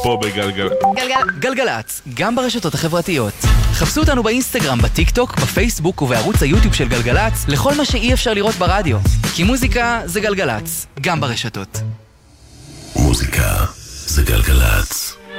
פה גלגלצ, גם ברשתות החברתיות. חפשו אותנו באינסטגרם, בטיק טוק, בפייסבוק ובערוץ היוטיוב של גלגלצ, לכל מה שאי אפשר לראות ברדיו. כי מוזיקה זה גלגלצ, גם ברשתות. מוזיקה זה גלגלצ.